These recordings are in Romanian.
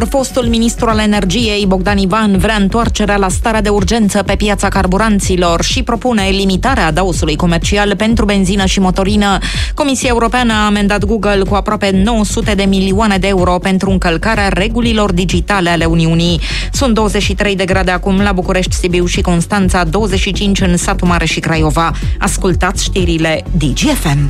fostul ministru al energiei, Bogdan Ivan, vrea întoarcerea la starea de urgență pe piața carburanților și propune limitarea adaosului comercial pentru benzină și motorină. Comisia Europeană a amendat Google cu aproape 900 de milioane de euro pentru încălcarea regulilor digitale ale Uniunii. Sunt 23 de grade acum la București, Sibiu și Constanța, 25 în Satu Mare și Craiova. Ascultați știrile DGFM.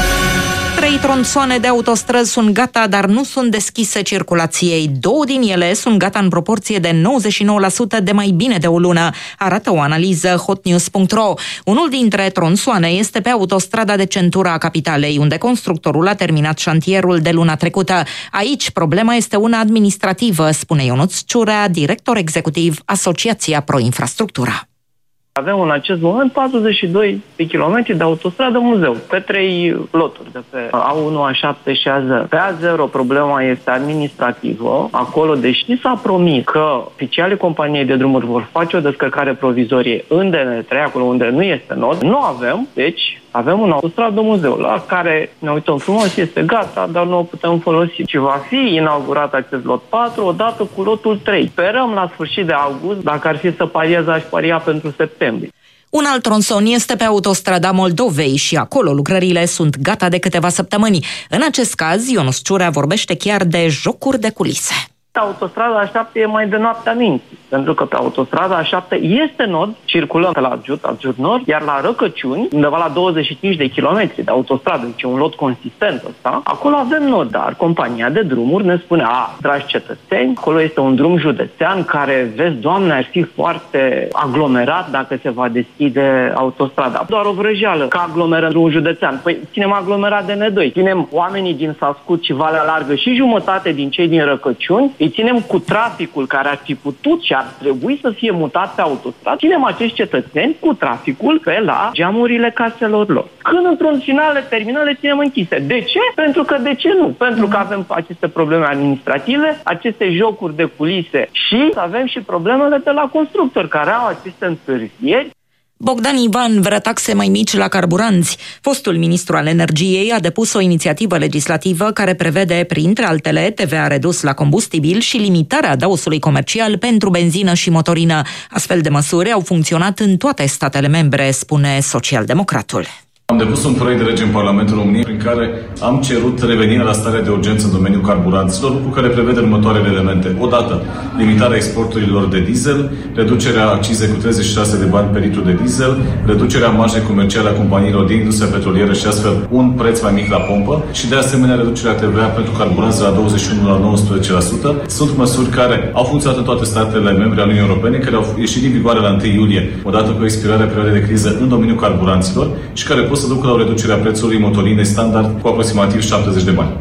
3 tronsoane de autostrăzi sunt gata, dar nu sunt deschise circulației. 2 din ele sunt gata în proporție de 99% de mai bine de o lună, arată o analiză hotnews.ro. Unul dintre tronsoane este pe autostrada de centură a capitalei, unde constructorul a terminat șantierul de luna trecută. Aici problema este una administrativă, spune Ionuț Ciurea, director executiv Asociația Pro-Infrastructura. Avem în acest moment 42 de kilometri de autostradă muzeu, pe 3 loturi, de pe A1, A7 și A0. Pe A0 problema este administrativă. Acolo, deși s-a promis că oficialii companiei de drumuri vor face o descărcare provizorie în DN3, acolo unde nu este nod, nu avem, deci avem un autostradă muzeu la care ne uităm frumos, este gata, dar nu o putem folosi. Și va fi inaugurat acest lot 4 odată cu lotul 3. Sperăm la sfârșit de august, dacă ar fi să pariez, aș paria pentru septembrie. Un alt tronson este pe autostrada Moldovei și acolo lucrările sunt gata de câteva săptămâni. În acest caz, Ionuț Ciurea vorbește chiar de jocuri de culise. Autostrada A7 e mai de noaptea minții, pentru că pe autostrada A7 este nod, circulăm pe la Giut Nord, iar la Răcăciuni, undeva la 25 de kilometri de autostradă, deci un lot consistent ăsta, acolo avem nod, dar compania de drumuri ne spune, dragi cetățeni, acolo este un drum județean care, vezi, Doamne, ar fi foarte aglomerat dacă se va deschide autostrada. Doar o vrăjeală, că aglomerăm drumul județean. Păi ținem aglomerat de N2, ținem oamenii din Sascut și Valea Largă și jumătate din cei din Răcăciuni, îi ținem cu traficul care ar fi putut și ar trebui să fie mutat pe autostradă, ținem acești cetățeni cu traficul pe la geamurile caselor lor. Când într-un final le terminăm, le ținem închise. De ce? Pentru că de ce nu? Pentru că avem aceste probleme administrative, aceste jocuri de culise și avem și problemele de la constructori care au aceste întârzieri. Bogdan Ivan vrea taxe mai mici la carburanți. Fostul ministru al energiei a depus o inițiativă legislativă care prevede, printre altele, TVA redus la combustibil și limitarea adaosului comercial pentru benzină și motorină. Astfel de măsuri au funcționat în toate statele membre, spune socialdemocratul. Am depus un proiect de lege în Parlamentul României prin care am cerut revenirea la starea de urgență în domeniul carburanților, lucru care prevede următoarele elemente. Odată, limitarea exporturilor de diesel, reducerea accizei cu 36 de bani pe litru de diesel, reducerea marjei comerciale a companiilor din industria petrolieră și astfel un preț mai mic la pompă și de asemenea reducerea TVA pentru carburanți de la 21 la 19%. Sunt măsuri care au funcționat în toate statele membre ale Uniunii Europene, care au ieșit din vigoare la 1 iulie, odată cu expirarea perioadei de criză în domeniul carburanților și care pot să ducă la o reducere a prețului motorinei standard cu aproximativ 70 de bani.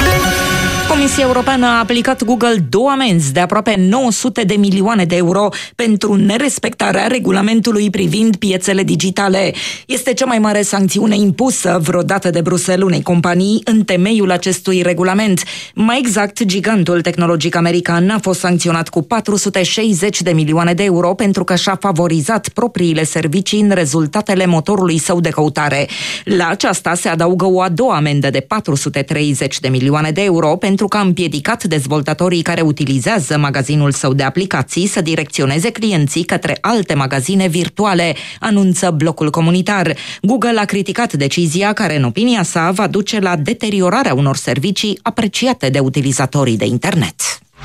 Comisia Europeană a aplicat Google 2 amenzi de aproape 900 de milioane de euro pentru nerespectarea regulamentului privind piețele digitale. Este cea mai mare sancțiune impusă vreodată de Bruxelles unei companii în temeiul acestui regulament. Mai exact, gigantul tehnologic american a fost sancționat cu 460 de milioane de euro pentru că și-a favorizat propriile servicii în rezultatele motorului său de căutare. La aceasta se adaugă o a doua amendă de 430 de milioane de euro pentru că a împiedicat dezvoltatorii care utilizează magazinul său de aplicații să direcționeze clienții către alte magazine virtuale, anunță blocul comunitar. Google a criticat decizia care, în opinia sa, va duce la deteriorarea unor servicii apreciate de utilizatorii de internet.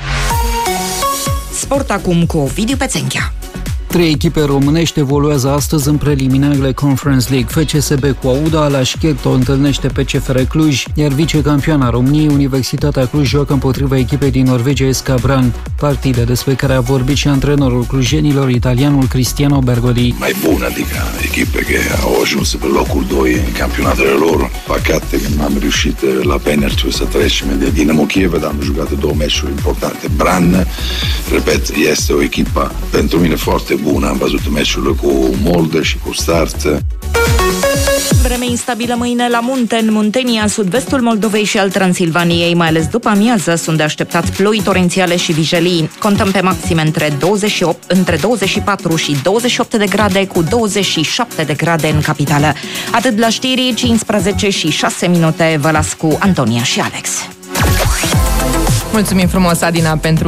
Sport acum cu Ovidiu Pețenchea. 3 echipe românești evoluează astăzi în preliminarele Conference League. FCSB cu Auda, la Schierto întâlnește pe CFR Cluj, iar vicecampioana României, Universitatea Cluj, joacă împotriva echipei din Norvegia SK Brann. Partide despre care a vorbit și antrenorul clujenilor, italianul Cristiano Bergoli. Mai bună, adică echipe care au ajuns pe locul 2 în campionatele lor. Păcate că nu am reușit la penalty să trecem de Dinamo Kiev, dar am jucat 2 meciuri importante. Brann, repet, este o echipă pentru mine foarte bună. Am văzut meciurile cu Molde și cu Start. Vreme instabilă mâine la munte, în Muntenia, sud-vestul Moldovei și al Transilvaniei, mai ales după amiază, sunt de așteptat ploi torențiale și vijelii. Contăm pe maxime între 24 și 28 de grade, cu 27 de grade în capitală. Atât la știri, 15 și 6 minute, vă las cu Antonia și Alex. Mulțumim frumos, Adina, pentru